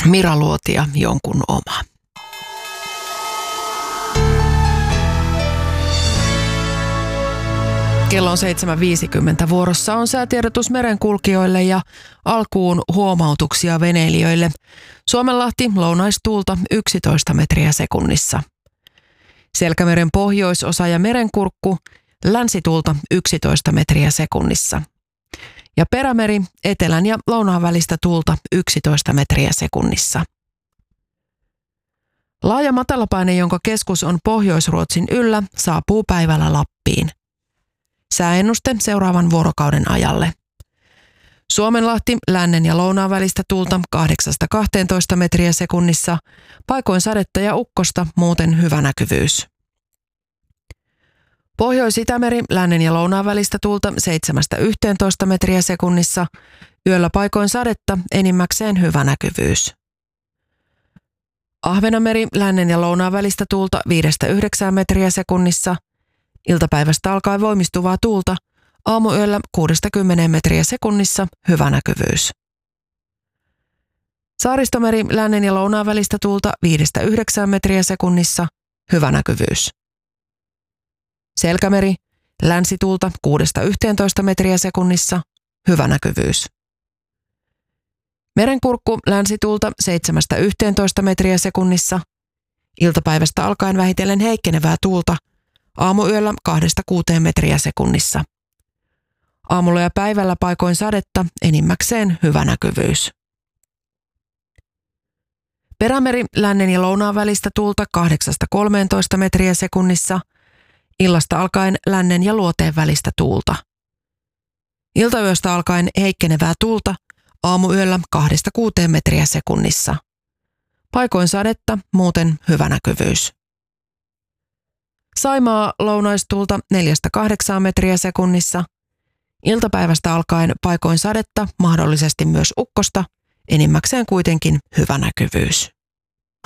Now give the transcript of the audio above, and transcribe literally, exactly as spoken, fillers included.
Mira Luotia, jonkun oma. Kello on seitsemän viisikymmentä. Vuorossa on säätiedotus merenkulkijoille ja alkuun huomautuksia veneilijöille. Suomenlahti lounaistuulta yksitoista metriä sekunnissa. Selkämeren pohjoisosa ja merenkurkku länsituulta yksitoista metriä sekunnissa. Ja Perämeri etelän ja lounaan välistä tuulta yksitoista metriä sekunnissa. Laaja matalapaine, jonka keskus on Pohjois-Ruotsin yllä, saapuu päivällä Lappiin. Sääennuste seuraavan vuorokauden ajalle. Suomenlahti lännen ja lounaan välistä tuulta kahdeksasta kahteentoista metriä sekunnissa, paikoin sadetta ja ukkosta, muuten hyvä näkyvyys. Pohjois-Itämeri lännen ja lounaan välistä tuulta seitsemästä yhteentoista metriä sekunnissa, yöllä paikoin sadetta, enimmäkseen hyvä näkyvyys. Ahvenanmeri lännen ja lounaan välistä tuulta viidestä yhdeksään metriä sekunnissa, iltapäivästä alkaen voimistuvaa tuulta, aamuyöllä kuudesta kymmeneen metriä sekunnissa, hyvä näkyvyys. Saaristomeri lännen ja lounaan välistä tuulta viidestä yhdeksään metriä sekunnissa, hyvä näkyvyys. Selkämeri länsituulta kuudesta yhteentoista metriä sekunnissa, hyvä näkyvyys. Merenkurkku länsituulta seitsemästä yhteentoista metriä sekunnissa, iltapäivästä alkaen vähitellen heikkenevää tuulta, aamuyöllä kahdesta kuuteen metriä sekunnissa. Aamulla ja päivällä paikoin sadetta, enimmäkseen hyvä näkyvyys. Perämeri lännen ja lounaan välistä tuulta kahdeksasta kolmeentoista metriä sekunnissa, illasta alkaen lännen ja luoteen välistä tuulta. Iltayöstä alkaen heikkenevää tuulta, aamuyöllä kahdesta kuuteen metriä sekunnissa. Paikoin sadetta, muuten hyvä näkyvyys. Saimaa lounaistuulta neljästä kahdeksaan metriä sekunnissa. Iltapäivästä alkaen paikoin sadetta, mahdollisesti myös ukkosta, enimmäkseen kuitenkin hyvä näkyvyys.